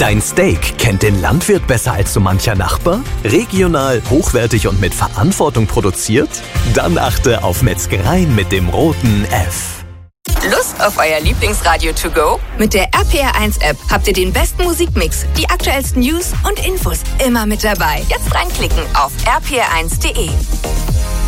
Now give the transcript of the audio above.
Dein Steak kennt den Landwirt besser als so mancher Nachbar? Regional, hochwertig und mit Verantwortung produziert? Dann achte auf Metzgereien mit dem roten F. Lust auf euer Lieblingsradio to go? Mit der RPR1-App habt ihr den besten Musikmix, die aktuellsten News und Infos immer mit dabei. Jetzt reinklicken auf rpr1.de.